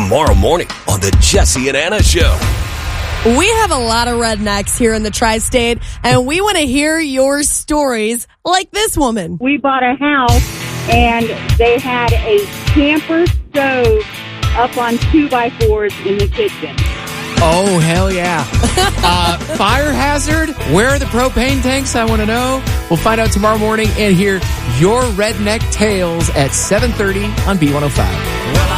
tomorrow morning on the Jesse and Anna Show. We have a lot of rednecks here in the tri-state, and we want to hear your stories like this woman. We bought a house, and they had a camper stove up on 2x4s in the kitchen. Oh, hell yeah. Fire hazard? Where are the propane tanks? I want to know. We'll find out tomorrow morning and hear your redneck tales at 7:30 on B105.